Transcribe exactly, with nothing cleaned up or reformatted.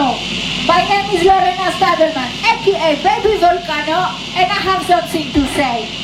Volcano. My name is Lorena Stadelman, aka Baby Volcano, and I have something to say.